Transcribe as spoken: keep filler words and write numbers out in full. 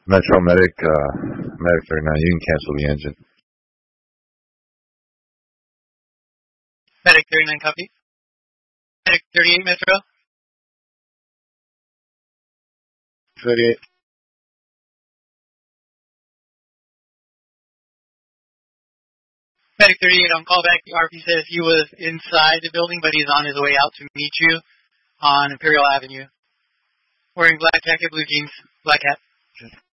Metro Medic, uh, Medic thirty-nine, you can cancel the engine. Medic thirty-nine, copy. Medic thirty-eight, Metro. thirty-eight. Medic thirty-eight on callback. The R P says he was inside the building, but he's on his way out to meet you on Imperial Avenue. Wearing black jacket, blue jeans, black hat.